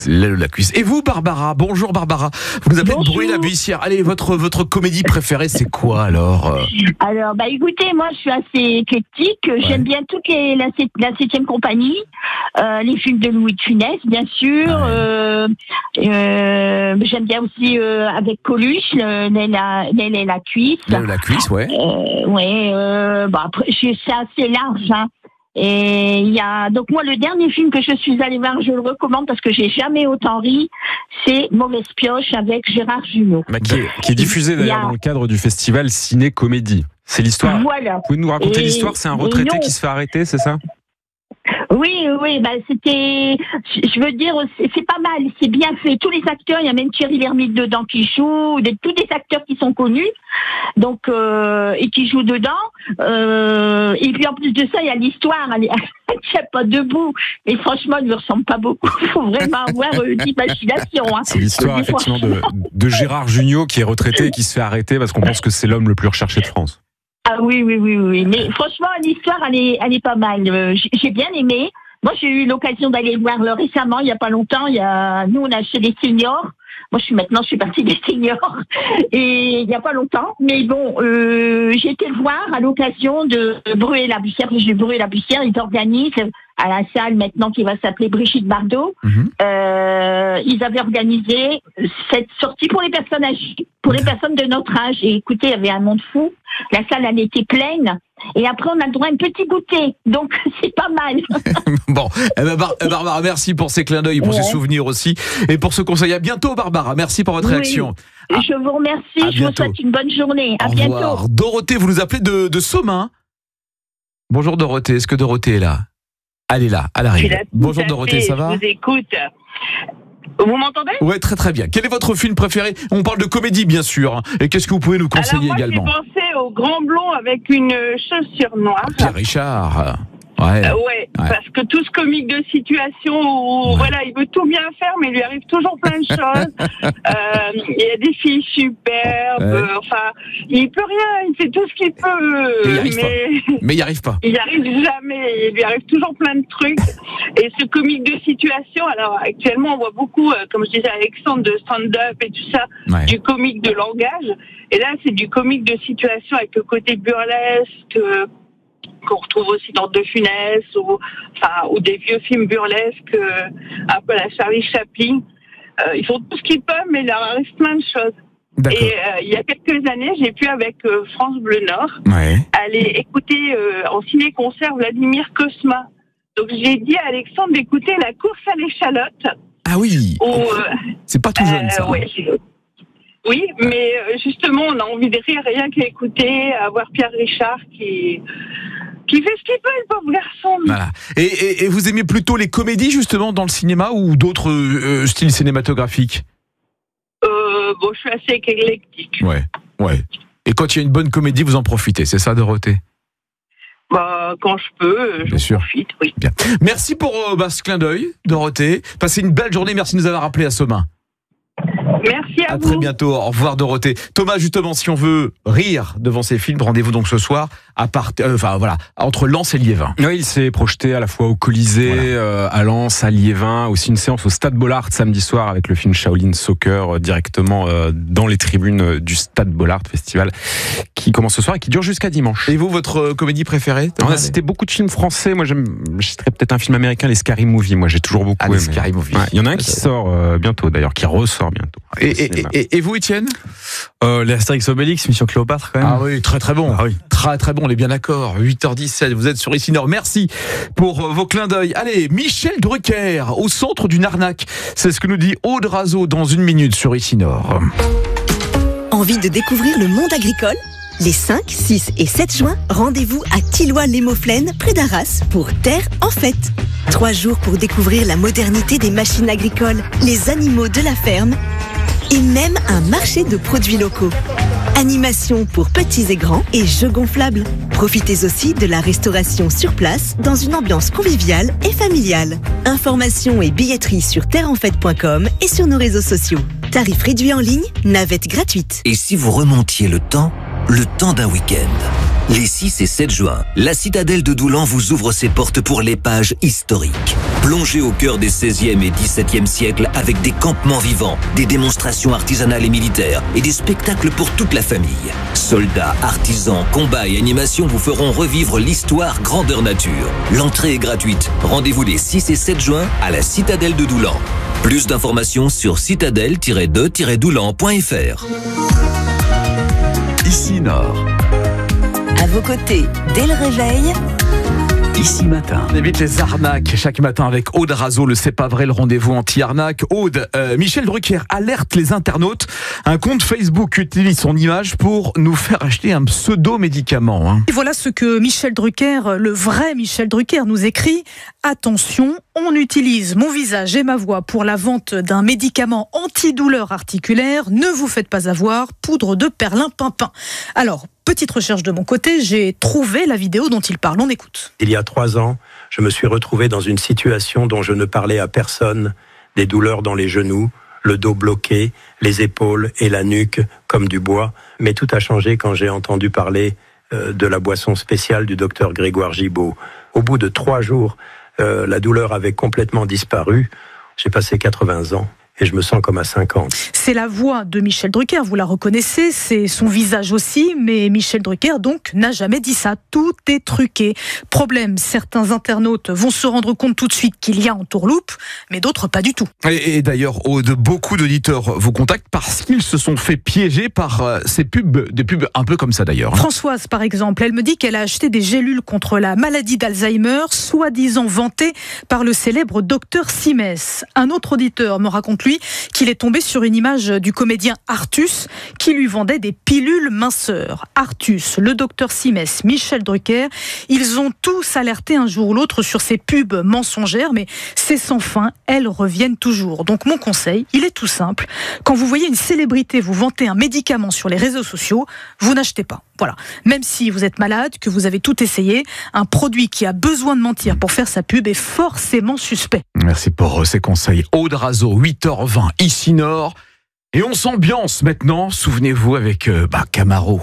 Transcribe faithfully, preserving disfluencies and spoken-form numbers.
L'aile ou la cuisse. Et vous, Barbara? Bonjour, Barbara. Vous nous appelez de Bruy-la-Buissière. Allez, votre, votre comédie préférée, c'est quoi, alors? Alors, bah, écoutez, moi, je suis assez éclectique. Ouais. J'aime bien toutes les, la, la septième compagnie, euh, les films de Louis de Funès, bien sûr. Ouais. Euh, euh, j'aime bien aussi, euh, avec Coluche, L'aile et la cuisse. L'aile et la cuisse, ouais. Euh, ouais, euh, bah, après, c'est assez large, hein. Et il y a donc moi le dernier film que je suis allée voir, je le recommande parce que j'ai jamais autant ri, c'est Mauvaise Pioche avec Gérard Jugnot. Bah, qui, est, qui est diffusé d'ailleurs a... dans le cadre du festival Ciné Comédie. C'est l'histoire. Voilà. Vous pouvez nous raconter et... l'histoire? C'est un retraité qui se fait arrêter, c'est ça? Oui, oui, bah c'était, je veux dire, c'est, c'est pas mal, c'est bien fait. Tous les acteurs, il y a même Thierry Lhermitte dedans qui joue, des, tous des acteurs qui sont connus, donc euh, et qui jouent dedans. Euh, et puis en plus de ça, il y a l'histoire, elle ne tient pas debout. Et franchement, elle ne me ressemble pas beaucoup. Il faut vraiment avoir euh, d'imagination. Hein. C'est l'histoire effectivement de, de Gérard Jugnot qui est retraité et qui se fait arrêter parce qu'on pense que c'est l'homme le plus recherché de France. Ah oui, oui, oui, oui. Mais franchement, l'histoire, elle est, elle est pas mal. Euh, j'ai bien aimé. Moi, j'ai eu l'occasion d'aller voir le récemment, il y a pas longtemps. Il y a, nous, on a acheté des seniors. Moi, je suis maintenant, je suis partie des seniors. Et il y a pas longtemps. Mais bon, euh, j'ai été le voir à l'occasion de Bruy-la-Buissière. J'ai Bruy-la-Buissière, ils organisent à la salle maintenant qui va s'appeler Brigitte Bardot. Mm-hmm. Euh, ils avaient organisé cette sortie pour les personnes âgées, pour les personnes de notre âge. Et écoutez, il y avait un monde fou. La salle, elle était pleine. Et après, on a le droit à un petit goûter. Donc, c'est pas mal. Bon, eh ben, Bar- Barbara, merci pour ces clins d'œil, pour ouais. ces souvenirs aussi. Et pour ce conseil. À bientôt, Barbara. Merci pour votre oui. réaction. Ah, je vous remercie. Je vous souhaite une bonne journée. À Au bientôt. Revoir. Dorothée, vous nous appelez de, de Somain. Bonjour, Dorothée. Est-ce que Dorothée est là? Elle est là. Elle arrive. Bonjour, Dorothée. Ça va? Je vous écoute. Vous m'entendez? Ouais, très très bien. Quel est votre film préféré? On parle de comédie, bien sûr. Et qu'est-ce que vous pouvez nous conseiller Alors moi, également? J'ai pensé au Grand Blond avec une chaussure noire. Pierre Richard. Ouais. Euh, ouais, ouais, parce que tout ce comique de situation où, ouais. voilà, il veut tout bien faire, mais il lui arrive toujours plein de choses. euh, il y a des filles superbes, ouais. euh, enfin, il peut rien, il fait tout ce qu'il peut, mais il mais... mais il n'y arrive pas. Il n'y arrive jamais, il lui arrive toujours plein de trucs. Et ce comique de situation, alors actuellement, on voit beaucoup, euh, comme je disais Alexandre, de stand-up et tout ça, ouais. du comique de langage. Et là, c'est du comique de situation avec le côté burlesque, euh, qu'on retrouve aussi dans De Funès ou, enfin, ou des vieux films burlesques, euh, un peu la Charlie Chaplin. Euh, ils font tout ce qu'ils peuvent, mais il leur arrive plein de choses. D'accord. Et euh, il y a quelques années, j'ai pu avec euh, France Bleu Nord ouais. aller écouter euh, en ciné-concert Vladimir Cosma. Donc j'ai dit à Alexandre d'écouter La course à l'échalote. Ah oui. Où, euh, c'est pas tout jeune ça. Euh, ouais, oui, mais justement, on a envie de rire rien qu'à écouter, à voir Pierre Richard qui, qui fait ce qu'il peut, le pauvre garçon. Voilà. Et, et, et vous aimez plutôt les comédies, justement, dans le cinéma ou d'autres euh, styles cinématographiques? euh, Bon, je suis assez éclectique. Ouais, ouais. Et quand il y a une bonne comédie, vous en profitez, c'est ça, Dorothée? Bah, quand je peux, je sûr. profite, oui. Bien. Merci pour euh, bah, ce clin d'œil, Dorothée. Passez une belle journée, merci de nous avoir rappelé à Somain. Merci à, à vous. À très bientôt. Au revoir, Dorothée. Thomas, justement, si on veut rire devant ces films, rendez-vous donc ce soir à part, euh, enfin voilà, entre Lens et Liévin. Oui, il s'est projeté à la fois au Colisée, voilà. euh, à Lens, à Liévin, aussi une séance au Stade Bollaert samedi soir avec le film Shaolin Soccer euh, directement euh, dans les tribunes du Stade Bollaert Festival qui commence ce soir et qui dure jusqu'à dimanche. Et vous, votre euh, comédie préférée? Alors, c'était beaucoup de films français. Moi, j'aime, je citerais peut-être un film américain, les Scary Movie. Moi, j'ai toujours beaucoup ah, aimé. Les Scary Movie. Ouais, il y en a un qui sort euh, bientôt, d'ailleurs, qui ressort bientôt. Et, et, et, et vous, Étienne? euh, Les Astérix Obélix, Mission Cléopâtre, quand même. Ah oui, très très bon. Ah oui. Très très bon, on est bien d'accord. huit heures dix-sept, vous êtes sur Ici Nord. Merci pour vos clins d'œil. Allez, Michel Drucker, au centre d'une arnaque. C'est ce que nous dit Aude Razeau dans une minute sur Ici Nord. Envie de découvrir le monde agricole ? Les cinq, six et sept juin, rendez-vous à Tilloy-les-Mauflaines, près d'Arras, pour Terre en fête. Trois jours pour découvrir la modernité des machines agricoles, les animaux de la ferme et même un marché de produits locaux. Animation pour petits et grands et jeux gonflables. Profitez aussi de la restauration sur place dans une ambiance conviviale et familiale. Informations et billetterie sur terre en fête point com et sur nos réseaux sociaux. Tarifs réduits en ligne, navette gratuite. Et si vous remontiez le temps, le temps d'un week-end ? Les six et sept juin, la citadelle de Doulan vous ouvre ses portes pour les pages historiques. Plongez au cœur des seizième et dix-septième siècles avec des campements vivants, des démonstrations artisanales et militaires et des spectacles pour toute la famille. Soldats, artisans, combats et animations vous feront revivre l'histoire grandeur nature. L'entrée est gratuite. Rendez-vous les six et sept juin à la citadelle de Doulan. Plus d'informations sur citadelle tiret de tiret doulan point f r. Ici Nord. À vos côtés, dès le réveil, Ici Matin. On évite les arnaques chaque matin avec Aude Razo, le C'est pas vrai, le rendez-vous anti-arnaque. Aude, euh, Michel Drucker alerte les internautes. Un compte Facebook utilise son image pour nous faire acheter un pseudo-médicament. Hein. Et voilà ce que Michel Drucker, le vrai Michel Drucker, nous écrit. Attention, on utilise mon visage et ma voix pour la vente d'un médicament antidouleur articulaire. Ne vous faites pas avoir, poudre de perlimpinpin. Alors, petite recherche de mon côté, j'ai trouvé la vidéo dont il parle. On écoute. Il y a trois ans, je me suis retrouvé dans une situation dont je ne parlais à personne. Des douleurs dans les genoux, le dos bloqué, les épaules et la nuque comme du bois. Mais tout a changé quand j'ai entendu parler euh, de la boisson spéciale du docteur Grégoire Gibault. Au bout de trois jours, euh, la douleur avait complètement disparu. J'ai passé quatre-vingts ans. Et je me sens comme à cinquante. C'est la voix de Michel Drucker, vous la reconnaissez, c'est son visage aussi, mais Michel Drucker donc n'a jamais dit ça, tout est truqué. Problème, certains internautes vont se rendre compte tout de suite qu'il y a entourloupe, mais d'autres pas du tout. Et, et d'ailleurs, Aude, beaucoup d'auditeurs vous contactent parce qu'ils se sont fait piéger par euh, ces pubs, des pubs un peu comme ça d'ailleurs. Hein. Françoise, par exemple, elle me dit qu'elle a acheté des gélules contre la maladie d'Alzheimer, soi-disant vantées par le célèbre docteur Simès. Un autre auditeur me raconte lui qu'il est tombé sur une image du comédien Artus qui lui vendait des pilules minceurs. Artus, le docteur Simès, Michel Drucker, ils ont tous alerté un jour ou l'autre sur ces pubs mensongères, mais c'est sans fin, elles reviennent toujours. Donc mon conseil, il est tout simple. Quand vous voyez une célébrité vous vanter un médicament sur les réseaux sociaux, vous n'achetez pas. Voilà. Même si vous êtes malade, que vous avez tout essayé, un produit qui a besoin de mentir pour faire sa pub est forcément suspect. Merci pour ces conseils. Aude Razo, huit heures vingt, ici Nord. Et on s'ambiance maintenant, souvenez-vous, avec euh, bah, Camaro.